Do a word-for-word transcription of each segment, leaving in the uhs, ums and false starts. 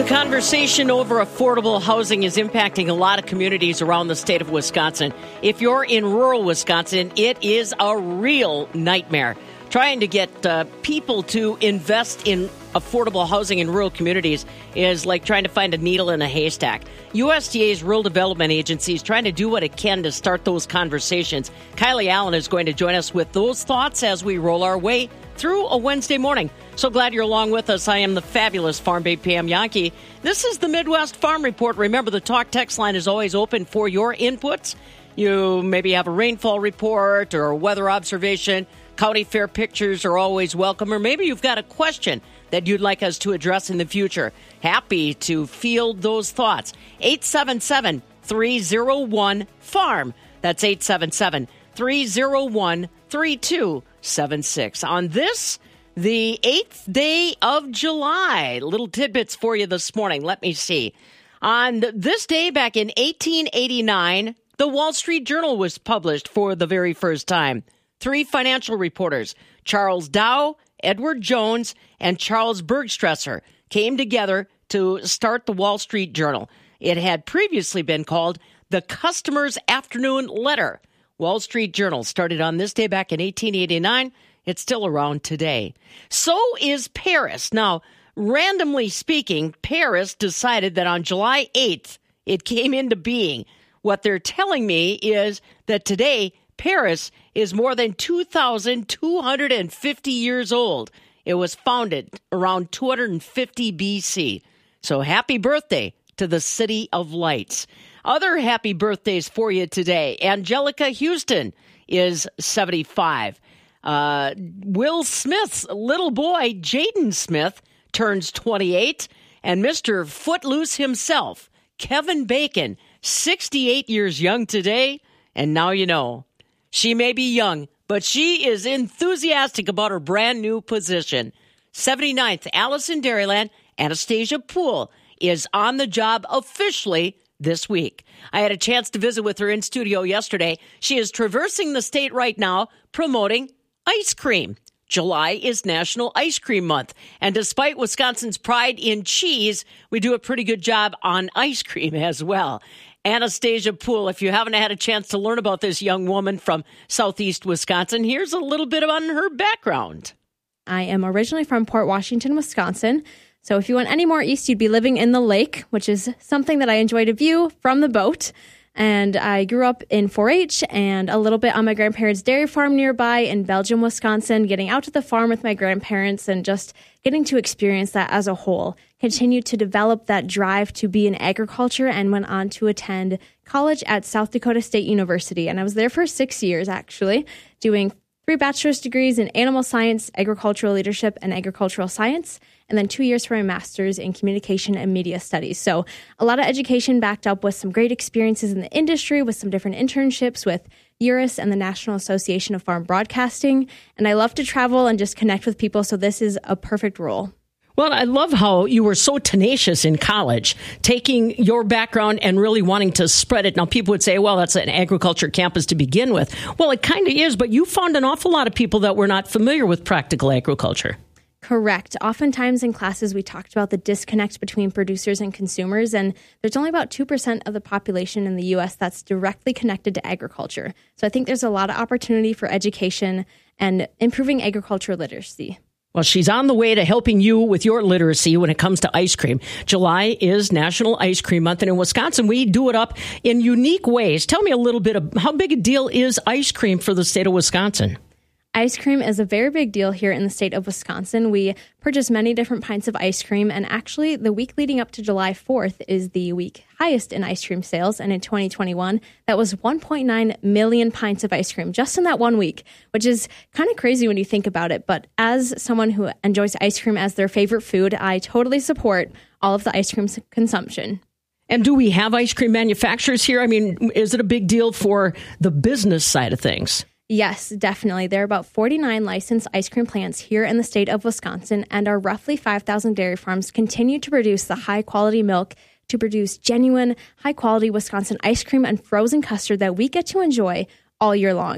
Conversation over affordable housing is impacting a lot of communities around the state of Wisconsin. If you're in rural Wisconsin, it is a real nightmare. Trying to get uh, people to invest in affordable housing in rural communities is like trying to find a needle in a haystack. U S D A's Rural Development Agency is trying to do what it can to start those conversations. Kylie Allen is going to join us with those thoughts as we roll our way through a Wednesday morning. So glad you're along with us. I am the fabulous Farm Babe Pam Yankee. This is the Midwest Farm Report. Remember, the talk text line is always open for your inputs. You maybe have a rainfall report or a weather observation. County fair pictures are always welcome. Or maybe you've got a question that you'd like us to address in the future. Happy to field those thoughts. eight seven seven, three oh one, farm. That's eight seven seven, three oh one, three two seven six. On this, the eighth day of July. Little tidbits for you this morning. Let me see. On this day back in eighteen eighty-nine, the Wall Street Journal was published for the very first time. Three financial reporters, Charles Dow, Edward Jones, and Charles Bergstresser, came together to start the Wall Street Journal. It had previously been called the Customer's Afternoon Letter. Wall Street Journal started on this day back in eighteen eighty-nine. It's still around today. So is Paris. Now, randomly speaking, Paris decided that on July eighth, it came into being. What they're telling me is that today, Paris is more than two thousand two hundred fifty years old. It was founded around two hundred fifty B C. So happy birthday to the City of Lights. Other happy birthdays for you today. Angelica Houston is seventy-five. Uh, Will Smith's little boy, Jaden Smith, turns twenty-eight. And Mister Footloose himself, Kevin Bacon, sixty-eight years young today. And now you know. She may be young, but she is enthusiastic about her brand new position. seventy-ninth, Allison Dairyland, Anastasia Poole, is on the job officially this week. I had a chance to visit with her in studio yesterday. She is traversing the state right now promoting ice cream. July is National Ice Cream Month. And despite Wisconsin's pride in cheese, we do a pretty good job on ice cream as well. Anastasia Poole, if you haven't had a chance to learn about this young woman from southeast Wisconsin, here's a little bit on her background. I am originally from Port Washington, Wisconsin. So if you went any more east, you'd be living in the lake, which is something that I enjoy to view from the boat. And I grew up in four H and a little bit on my grandparents' dairy farm nearby in Belgium, Wisconsin, getting out to the farm with my grandparents and just getting to experience that as a whole. Continued to develop that drive to be in agriculture and went on to attend college at South Dakota State University. And I was there for six years, actually, doing three bachelor's degrees in animal science, agricultural leadership, and agricultural science, and then two years for my master's in communication and media studies. So a lot of education backed up with some great experiences in the industry, with some different internships with U R A S and the National Association of Farm Broadcasting. And I love to travel and just connect with people, so this is a perfect role. Well, I love how you were so tenacious in college, taking your background and really wanting to spread it. Now, people would say, well, that's an agriculture campus to begin with. Well, it kind of is, but you found an awful lot of people that were not familiar with practical agriculture. Correct. Oftentimes in classes, we talked about the disconnect between producers and consumers, and there's only about two percent of the population in the U S that's directly connected to agriculture. So I think there's a lot of opportunity for education and improving agricultural literacy. Well, she's on the way to helping you with your literacy when it comes to ice cream. July is National Ice Cream Month, and in Wisconsin, we do it up in unique ways. Tell me a little bit of how big a deal is ice cream for the state of Wisconsin? Ice cream is a very big deal here in the state of Wisconsin. We purchase many different pints of ice cream, and actually the week leading up to July fourth is the week highest in ice cream sales. And in twenty twenty-one, that was one point nine million pints of ice cream just in that one week, which is kind of crazy when you think about it. But as someone who enjoys ice cream as their favorite food, I totally support all of the ice cream consumption. And do we have ice cream manufacturers here? I mean, is it a big deal for the business side of things? Yes, definitely. There are about forty-nine licensed ice cream plants here in the state of Wisconsin, and our roughly five thousand dairy farms continue to produce the high-quality milk to produce genuine, high-quality Wisconsin ice cream and frozen custard that we get to enjoy all year long.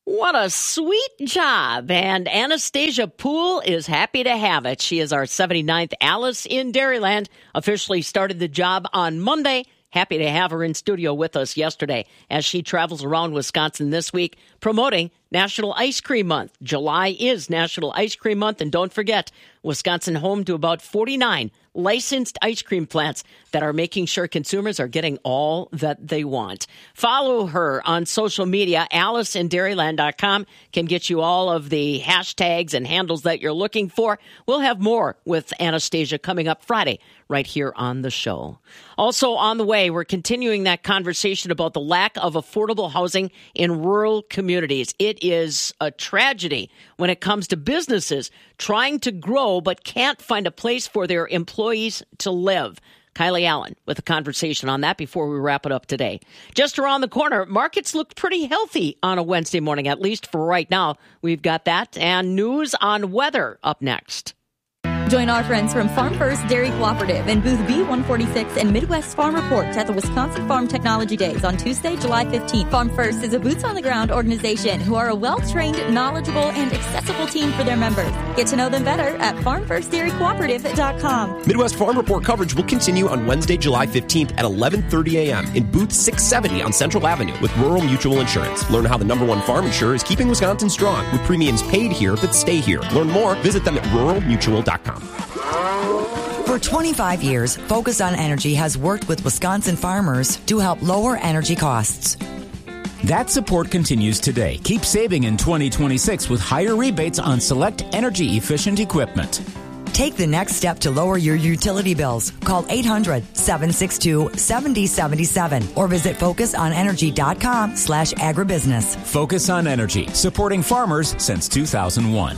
What a sweet job, and Anastasia Poole is happy to have it. She is our seventy-ninth Alice in Dairyland, officially started the job on Monday. Happy to have her in studio with us yesterday as she travels around Wisconsin this week promoting National Ice Cream Month. July is National Ice Cream Month, and don't forget, Wisconsin home to about forty-nine licensed ice cream plants that are making sure consumers are getting all that they want. Follow her on social media. Alice in Dairyland dot com can get you all of the hashtags and handles that you're looking for. We'll have more with Anastasia coming up Friday right here on the show. Also on the way, we're continuing that conversation about the lack of affordable housing in rural communities. It is a tragedy when it comes to businesses trying to grow but can't find a place for their employees to live. Kylie Allen with a conversation on that before we wrap it up today. Just around the corner, markets look pretty healthy on a Wednesday morning, at least for right now. We've got that and news on weather up next. Join our friends from Farm First Dairy Cooperative in booth B one forty-six and Midwest Farm Report at the Wisconsin Farm Technology Days on Tuesday, July fifteenth. Farm First is a boots-on-the-ground organization who are a well-trained, knowledgeable, and accessible team for their members. Get to know them better at farm first dairy cooperative dot com. Midwest Farm Report coverage will continue on Wednesday, July fifteenth at eleven thirty a.m. in booth six seventy on Central Avenue with Rural Mutual Insurance. Learn how the number one farm insurer is keeping Wisconsin strong with premiums paid here that stay here. Learn more, visit them at rural mutual dot com. For twenty-five years, Focus on Energy has worked with Wisconsin farmers to help lower energy costs. That support continues today. Keep saving in twenty twenty-six with higher rebates on select energy-efficient equipment. Take the next step to lower your utility bills. Call eight hundred, seven six two, seven zero seven seven or visit focus on energy dot com slash agribusiness. Focus on Energy, supporting farmers since two thousand one.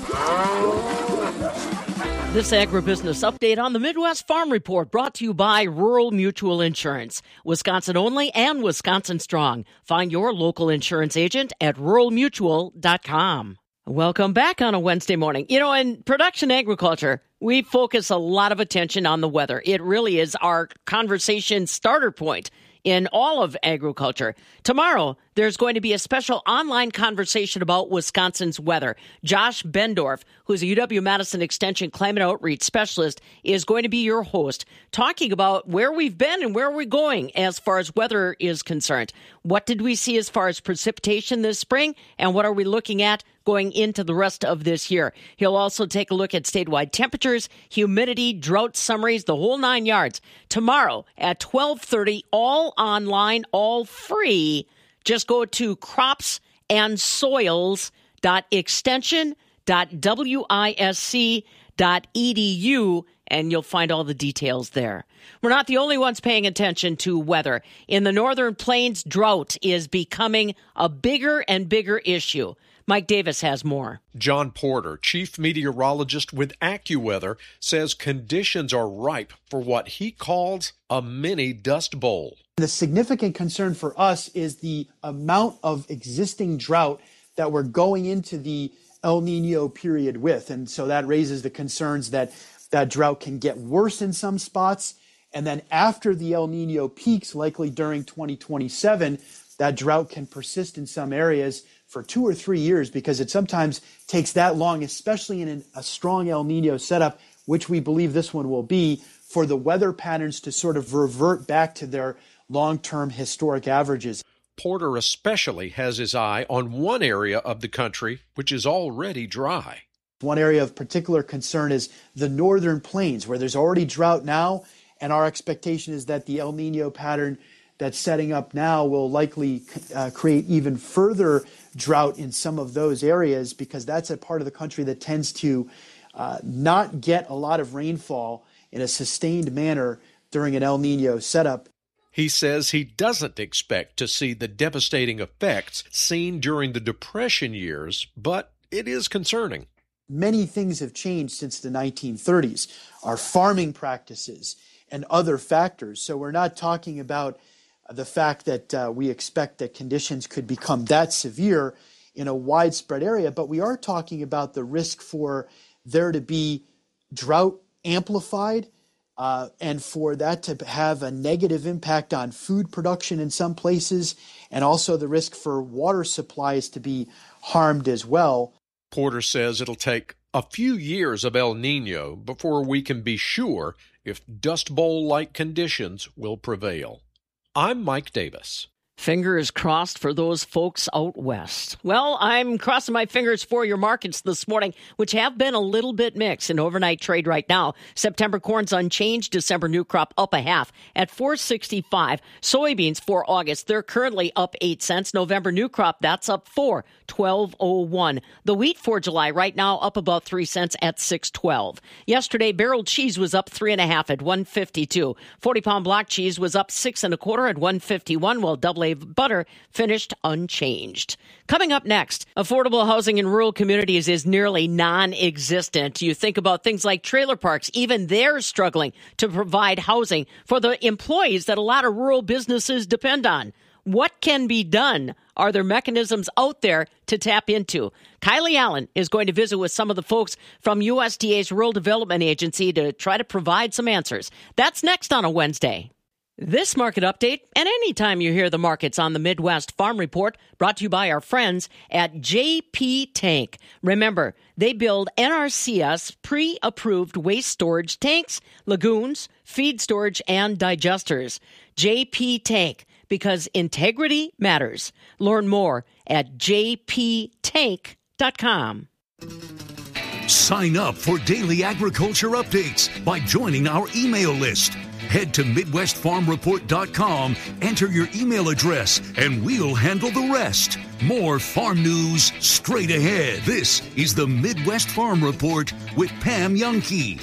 This agribusiness update on the Midwest Farm Report brought to you by Rural Mutual Insurance. Wisconsin only and Wisconsin strong. Find your local insurance agent at rural mutual dot com. Welcome back on a Wednesday morning. You know, in production agriculture, we focus a lot of attention on the weather. It really is our conversation starter point in all of agriculture. Tomorrow, there's going to be a special online conversation about Wisconsin's weather. Josh Bendorf, who's a U W-Madison Extension Climate Outreach Specialist, is going to be your host, talking about where we've been and where we're going as far as weather is concerned. What did we see as far as precipitation this spring, and what are we looking at going into the rest of this year? He'll also take a look at statewide temperatures, humidity, drought summaries, the whole nine yards. Tomorrow at twelve thirty, all online, all free. Just go to crops and soils dot extension dot wisc dot e d u and you'll find all the details there. We're not the only ones paying attention to weather. In the Northern Plains, drought is becoming a bigger and bigger issue. Mike Davis has more. John Porter, chief meteorologist with AccuWeather, says conditions are ripe for what he calls a mini dust bowl. The significant concern for us is the amount of existing drought that we're going into the El Nino period with. And so that raises the concerns that that drought can get worse in some spots. And then after the El Nino peaks, likely during twenty twenty-seven, that drought can persist in some areas for two or three years because it sometimes takes that long, especially in an, a strong El Nino setup, which we believe this one will be, for the weather patterns to sort of revert back to their long-term historic averages. Porter especially has his eye on one area of the country which is already dry. One area of particular concern is the Northern Plains, where there's already drought now, and our expectation is that the El Nino pattern that's setting up now will likely uh, create even further drought in some of those areas, because that's a part of the country that tends to uh, not get a lot of rainfall in a sustained manner during an El Nino setup. He says he doesn't expect to see the devastating effects seen during the Depression years, but it is concerning. Many things have changed since the nineteen thirties, our farming practices and other factors. So we're not talking about the fact that uh, we expect that conditions could become that severe in a widespread area, but we are talking about the risk for there to be drought amplified uh, and for that to have a negative impact on food production in some places, and also the risk for water supplies to be harmed as well. Porter says it'll take a few years of El Nino before we can be sure if Dust Bowl-like conditions will prevail. I'm Mike Davis. Fingers crossed for those folks out west. Well, I'm crossing my fingers for your markets this morning, which have been a little bit mixed. In overnight trade right now, September corn's unchanged. December new crop up a half at four sixty-five. Soybeans for August, they're currently up eight cents. November new crop, that's up four, twelve oh one. The wheat for July right now up about three cents at six twelve. Yesterday, barrel cheese was up three and a half at one fifty-two. forty pound block cheese was up six and a quarter at one fifty-one, while double A butter finished unchanged. Coming up next, affordable housing in rural communities is nearly non-existent. You think about things like trailer parks, even they're struggling to provide housing for the employees that a lot of rural businesses depend on. What can be done? Are there mechanisms out there to tap into? Kylie Allen is going to visit with some of the folks from U S D A's Rural Development Agency to try to provide some answers. That's next on a Wednesday. This market update, and anytime you hear the markets on the Midwest Farm Report, brought to you by our friends at J P Tank. Remember, they build N R C S pre-approved waste storage tanks, lagoons, feed storage, and digesters. J P Tank, because integrity matters. Learn more at j p tank dot com. Sign up for daily agriculture updates by joining our email list. Head to Midwest Farm Report dot com, enter your email address, and we'll handle the rest. More farm news straight ahead. This is the Midwest Farm Report with Pam Youngkey.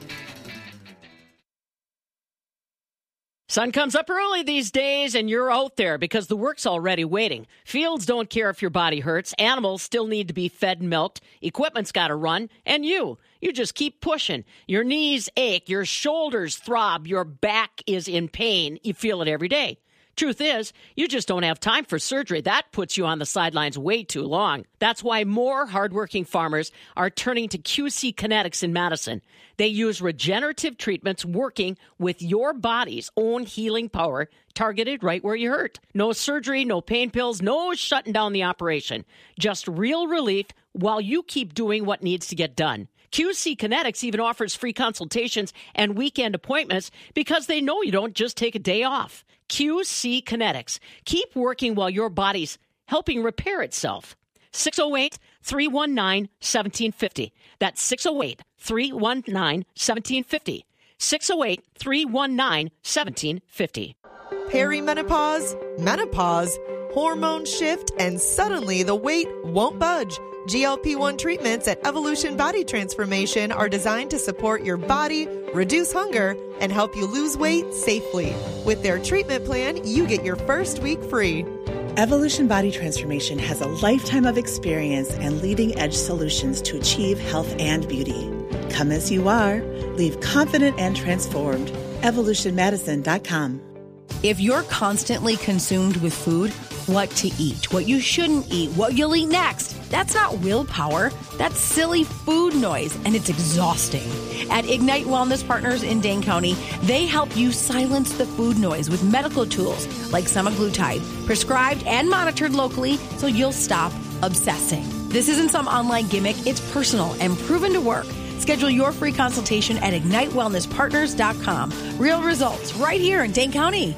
Sun comes up early these days, and you're out there because the work's already waiting. Fields don't care if your body hurts. Animals still need to be fed and milked. Equipment's got to run. And you, you just keep pushing. Your knees ache. Your shoulders throb. Your back is in pain. You feel it every day. Truth is, you just don't have time for surgery. That puts you on the sidelines way too long. That's why more hardworking farmers are turning to Q C Kinetics in Madison. They use regenerative treatments working with your body's own healing power, targeted right where you hurt. No surgery, no pain pills, no shutting down the operation. Just real relief while you keep doing what needs to get done. Q C Kinetics even offers free consultations and weekend appointments because they know you don't just take a day off. Q C Kinetics. Keep working while your body's helping repair itself. six oh eight, three one nine, one seven five oh. That's six oh eight, three one nine, one seven five oh. six oh eight, three one nine, one seven five oh. Perimenopause, menopause, hormone shift, and suddenly the weight won't budge. G L P one treatments at Evolution Body Transformation are designed to support your body, reduce hunger, and help you lose weight safely. With their treatment plan, you get your first week free. Evolution Body Transformation has a lifetime of experience and leading-edge solutions to achieve health and beauty. Come as you are. Leave confident and transformed. evolution madison dot com. If you're constantly consumed with food, what to eat, what you shouldn't eat, what you'll eat next, that's not willpower. That's silly food noise, and it's exhausting. At Ignite Wellness Partners in Dane County, they help you silence the food noise with medical tools like semaglutide, prescribed and monitored locally so you'll stop obsessing. This isn't some online gimmick. It's personal and proven to work. Schedule your free consultation at ignite wellness partners dot com. Real results right here in Dane County.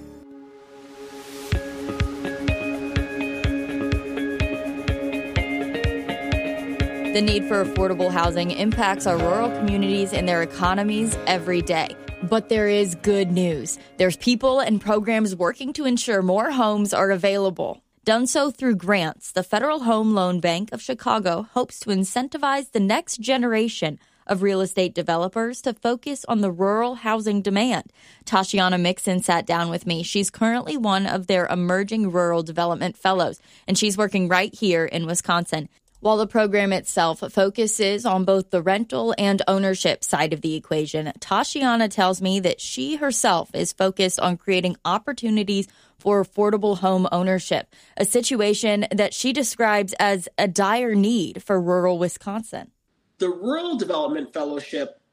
The need for affordable housing impacts our rural communities and their economies every day. But there is good news. There's people and programs working to ensure more homes are available. Done so through grants, the Federal Home Loan Bank of Chicago hopes to incentivize the next generation of real estate developers to focus on the rural housing demand. Tashiana Mixon sat down with me. She's currently one of their emerging rural development fellows, and she's working right here in Wisconsin. While the program itself focuses on both the rental and ownership side of the equation, Tashiana tells me that she herself is focused on creating opportunities for affordable home ownership, a situation that she describes as a dire need for rural Wisconsin. The Rural Development Fellowship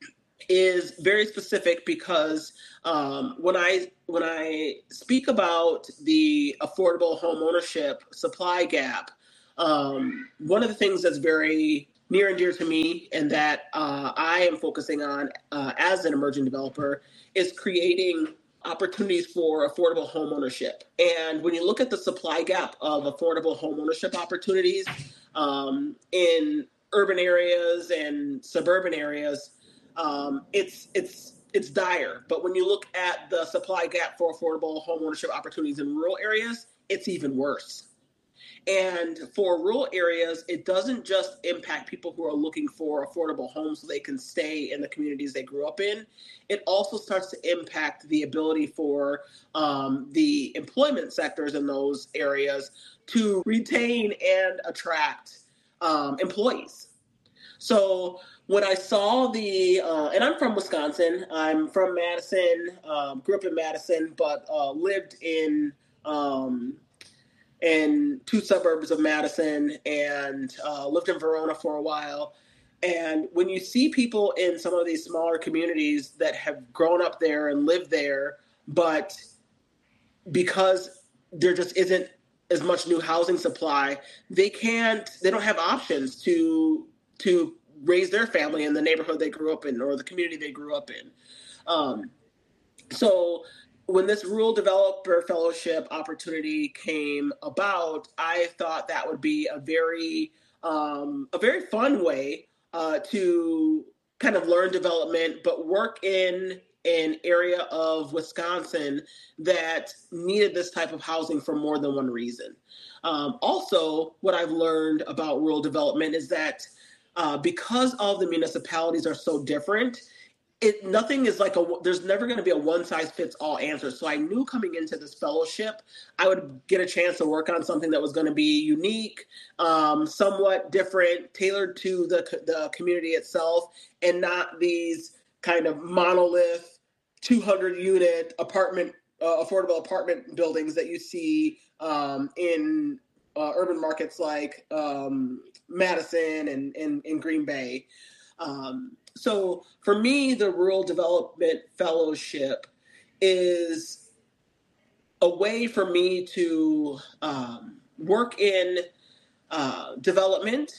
is very specific because um, when I when I speak about the affordable home ownership supply gap, um, one of the things that's very near and dear to me and that uh, I am focusing on uh, as an emerging developer is creating opportunities for affordable home ownership. And when you look at the supply gap of affordable home ownership opportunities um, in urban areas and suburban areas, um, it's it's it's dire. But when you look at the supply gap for affordable home ownership opportunities in rural areas, it's even worse. And for rural areas, it doesn't just impact people who are looking for affordable homes so they can stay in the communities they grew up in. It also starts to impact the ability for um, the employment sectors in those areas to retain and attract um, employees. So when I saw the, uh, and I'm from Wisconsin, I'm from Madison, um, grew up in Madison, but uh, lived in um, in two suburbs of Madison and uh, lived in Verona for a while. And when you see people in some of these smaller communities that have grown up there and lived there, but because there just isn't as much new housing supply, they can't, they don't have options to, to raise their family in the neighborhood they grew up in or the community they grew up in. Um, so when this Rural Developer Fellowship opportunity came about, I thought that would be a very, um, a very fun way uh, to kind of learn development, but work in an area of Wisconsin that needed this type of housing for more than one reason. Um, also, what I've learned about rural development is that uh, because all the municipalities are so different, It nothing is like a, there's never going to be a one size fits all answer. So I knew coming into this fellowship, I would get a chance to work on something that was going to be unique, um, somewhat different, tailored to the the community itself, and not these kind of monolith two hundred unit apartment, uh, affordable apartment buildings that you see um, in uh, urban markets like um, Madison and, and, and Green Bay. Um, So for me, the Rural Development Fellowship is a way for me to um, work in uh, development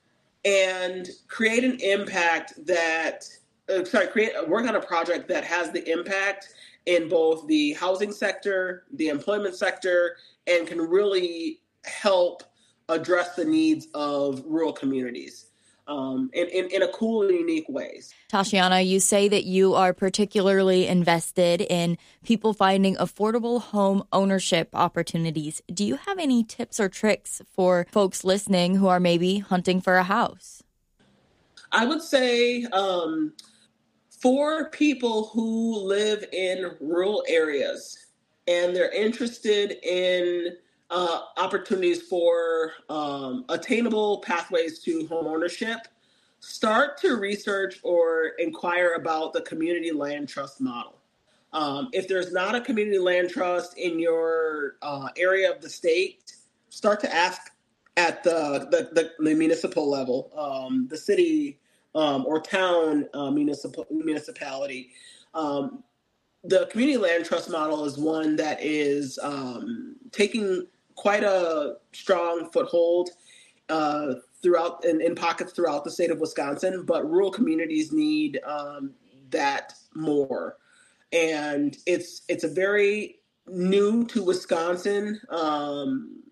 and create an impact that, uh, sorry, create work on a project that has the impact in both the housing sector, the employment sector, and can really help address the needs of rural communities. Um, in, in, in a cool and unique ways. Tashiana, you say that you are particularly invested in people finding affordable home ownership opportunities. Do you have any tips or tricks for folks listening who are maybe hunting for a house? I would say um, for people who live in rural areas and they're interested in Uh, opportunities for um, attainable pathways to home ownership, start to research or inquire about the community land trust model. Um, if there's not a community land trust in your uh, area of the state, start to ask at the, the, the, the municipal level, um, the city um, or town uh, municipal municipality. Um, the community land trust model is one that is um, taking quite a strong foothold uh, throughout in, in pockets throughout the state of Wisconsin, but rural communities need um, that more. And it's it's a very new to Wisconsin um,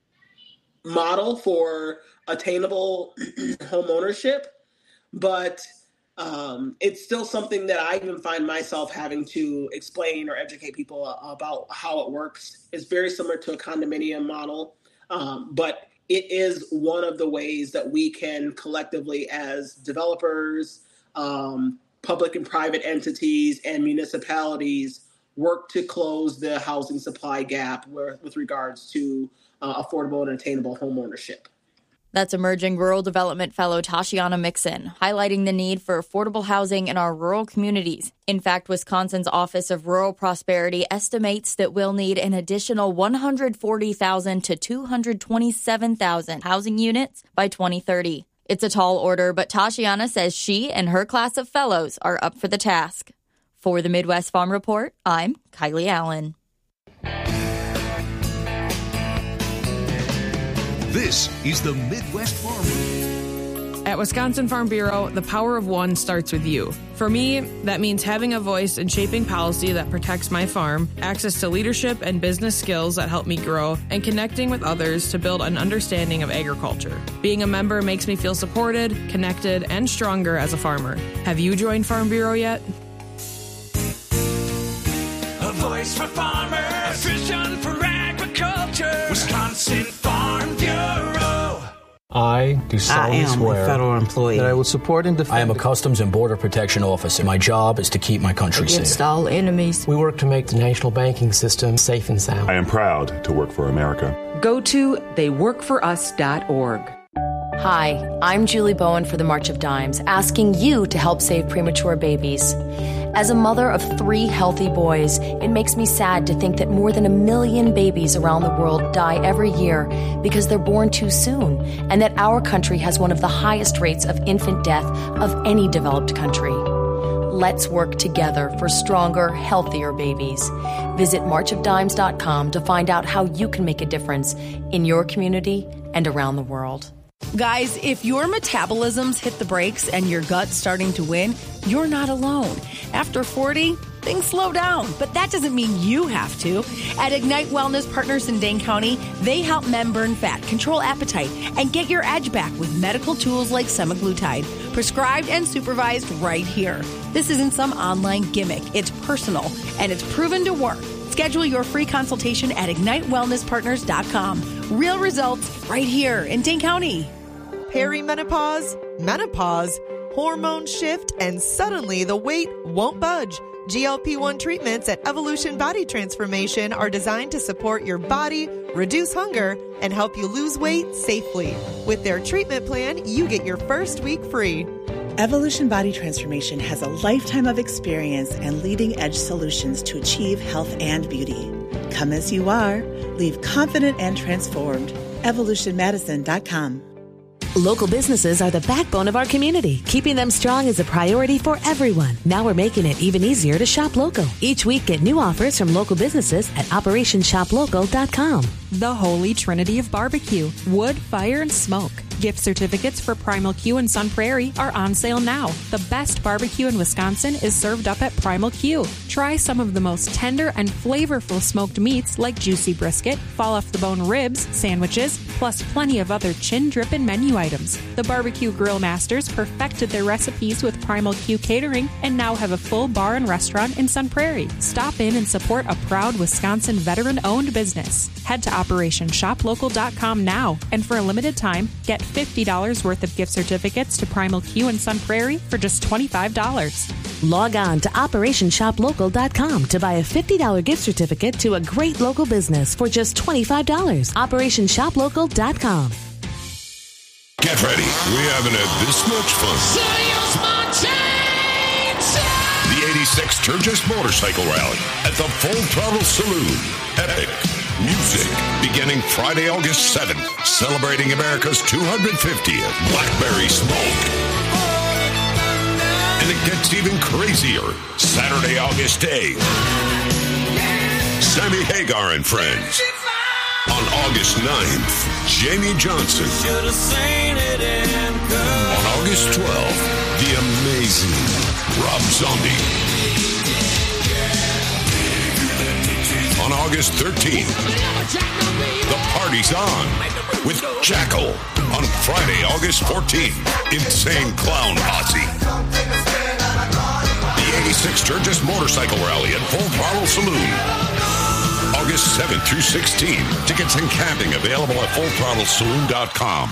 model for attainable home ownership, but Um, it's still something that I even find myself having to explain or educate people about how it works. It's very similar to a condominium model, um, but it is one of the ways that we can collectively as developers, um, public and private entities, and municipalities work to close the housing supply gap where, with regards to uh, affordable and attainable home ownership. That's emerging Rural Development Fellow Tashiana Mixon, highlighting the need for affordable housing in our rural communities. In fact, Wisconsin's Office of Rural Prosperity estimates that we'll need an additional one hundred forty thousand to two hundred twenty-seven thousand housing units by twenty thirty. It's a tall order, but Tashiana says she and her class of fellows are up for the task. For the Midwest Farm Report, I'm Kylie Allen. This is the Midwest Farm Report. At Wisconsin Farm Bureau, the power of one starts with you. For me, that means having a voice in shaping policy that protects my farm, access to leadership and business skills that help me grow, and connecting with others to build an understanding of agriculture. Being a member makes me feel supported, connected, and stronger as a farmer. Have you joined Farm Bureau yet? A voice for farmers, a vision for agriculture, Wisconsin Farm Bureau. I do solemnly I am swear a federal employee that I will support and defend. I am a Customs and Border Protection Officer. My job is to keep my country against safe. all enemies. We work to make the national banking system safe and sound. I am proud to work for America. Go to they work for us dot org. Hi, I'm Julie Bowen for the March of Dimes, asking you to help save premature babies. As a mother of three healthy boys, it makes me sad to think that more than a million babies around the world die every year because they're born too soon, and that our country has one of the highest rates of infant death of any developed country. Let's work together for stronger, healthier babies. Visit march of dimes dot com to find out how you can make a difference in your community and around the world. Guys, if your metabolism's hit the brakes and your gut's starting to win, you're not alone. After forty, things slow down, but that doesn't mean you have to. At Ignite Wellness Partners in Dane County, they help men burn fat, control appetite, and get your edge back with medical tools like semaglutide, prescribed and supervised right here. This isn't some online gimmick. It's personal, and it's proven to work. Schedule your free consultation at ignite wellness partners dot com. Real results right here in Dane County. Perimenopause, menopause, hormone shift, and suddenly the weight won't budge. G L P one treatments at Evolution Body Transformation are designed to support your body, reduce hunger, and help you lose weight safely. With their treatment plan, you get your first week free. Evolution Body Transformation has a lifetime of experience and leading-edge solutions to achieve health and beauty. Come as you are. Leave confident and transformed. evolution medicine dot com. Local businesses are the backbone of our community. Keeping them strong is a priority for everyone. Now we're making it even easier to shop local. Each week, get new offers from local businesses at operation shop local dot com. The Holy Trinity of Barbecue. Wood, fire, and smoke. Gift certificates for Primal Q and Sun Prairie are on sale now. The best barbecue in Wisconsin is served up at Primal Q. Try some of the most tender and flavorful smoked meats like juicy brisket, fall-off-the-bone ribs, sandwiches, plus plenty of other chin-drippin' menu items. The Barbecue Grill Masters perfected their recipes with Primal Q Catering and now have a full bar and restaurant in Sun Prairie. Stop in and support a proud Wisconsin veteran-owned business. Head to operation shop local dot com now, and for a limited time, get fifty dollars worth of gift certificates to Primal Q and Sun Prairie for just twenty-five dollars. Log on to operation shop local dot com to buy a fifty dollars gift certificate to a great local business for just twenty-five dollars. operation shop local dot com. Get ready. We haven't had this much fun. The eighty-six Sturgis Motorcycle Rally at the Full Throttle Saloon. Epic music beginning Friday, August seventh, celebrating America's two hundred fiftieth Blackberry Smoke. And it gets even crazier Saturday, August eighth. Sammy Hagar and Friends. On August ninth, Jamie Johnson. On August twelfth, the amazing Rob Zombie. On August thirteenth, the party's on with Jackal. On Friday, August fourteenth, Insane Clown Posse. The eighty-six Sturgis Motorcycle Rally at Full Throttle Saloon. August seventh through sixteenth. Tickets and camping available at full throttle saloon dot com.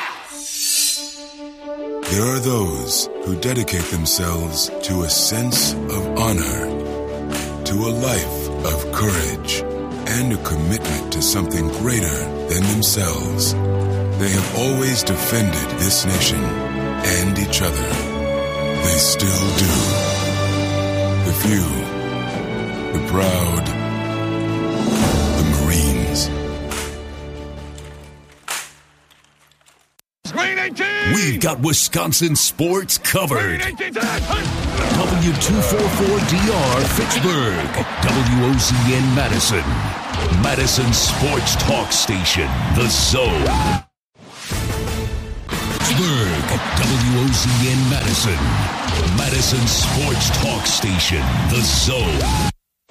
There are those who dedicate themselves to a sense of honor, to a life of courage, and a commitment to something greater than themselves. They have always defended this nation and each other. They still do. The few, the proud, the Marines. Green We've got Wisconsin sports covered. W two forty-four D R Fitchburg, W O Z N Madison, Madison Sports Talk Station, The Zone. Fitchburg, W O Z N Madison, Madison Sports Talk Station, The Zone.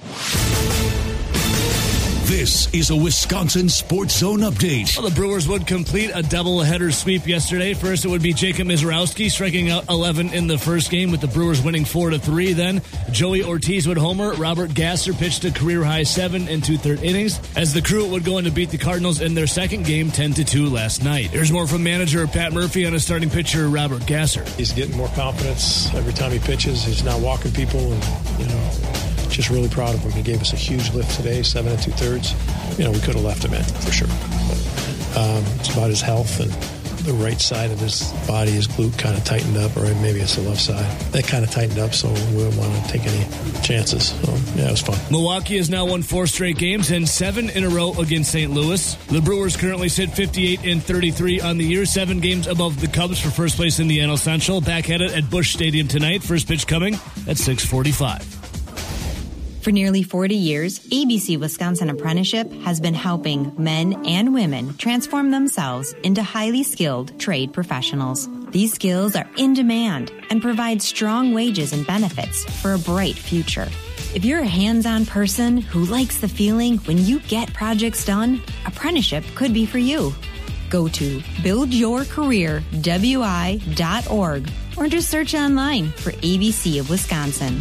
This is a Wisconsin Sports Zone update. Well, the Brewers would complete a doubleheader sweep yesterday. First, it would be Jacob Mizorowski striking out eleven in the first game, with the Brewers winning four to three. Then Joey Ortiz would homer. Robert Gasser pitched a career-high seven and two-third innings, as the Crew would go on to beat the Cardinals in their second game ten to two last night. Here's more from manager Pat Murphy on his starting pitcher Robert Gasser. He's getting more confidence every time he pitches. He's not walking people, and, you know, just really proud of him. He gave us a huge lift today, seven and two-thirds. You know, we could have left him in, for sure. But, um, it's about his health, and the right side of his body, his glute kind of tightened up, or maybe it's the left side. That kind of tightened up, so we didn't want to take any chances. So, yeah, it was fun. Milwaukee has now won four straight games and seven in a row against Saint Louis. The Brewers currently sit fifty-eight and thirty-three on the year, seven games above the Cubs for first place in the N L Central. Back at it at Busch Stadium tonight. First pitch coming at six forty-five. For nearly forty years, A B C Wisconsin Apprenticeship has been helping men and women transform themselves into highly skilled trade professionals. These skills are in demand and provide strong wages and benefits for a bright future. If you're a hands-on person who likes the feeling when you get projects done, apprenticeship could be for you. Go to build your career w i dot org or just search online for A B C of Wisconsin.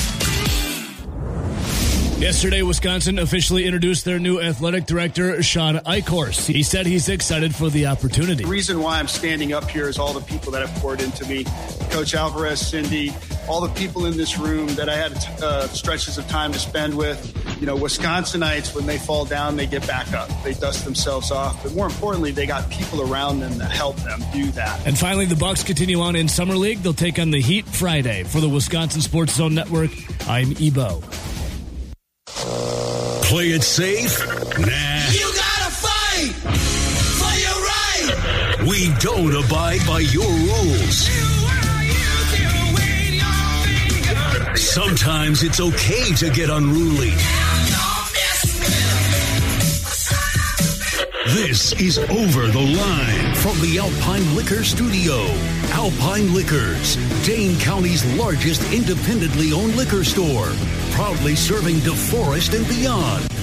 Yesterday, Wisconsin officially introduced their new athletic director, Sean Eichhorst. He said he's excited for the opportunity. The reason why I'm standing up here is all the people that have poured into me. Coach Alvarez, Cindy, all the people in this room that I had uh, stretches of time to spend with. You know, Wisconsinites, when they fall down, they get back up. They dust themselves off. But more importantly, they got people around them that help them do that. And finally, the Bucks continue on in Summer League. They'll take on the Heat Friday. For the Wisconsin Sports Zone Network, I'm Ebo. Play it safe? Nah. You gotta fight for your right. We don't abide by your rules. Sometimes it's okay to get unruly. This is Over the Line from the Alpine Liquor Studio. Alpine Liquors, Dane County's largest independently owned liquor store. Proudly serving DeForest and beyond.